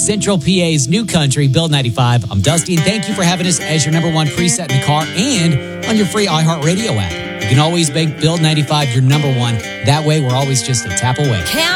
Central PA's new country, Build 95. I'm Dusty, and thank you for having us as your number one preset in the car and on your free iHeartRadio app. You can always make Build 95 your number one. That way, we're always just a tap away.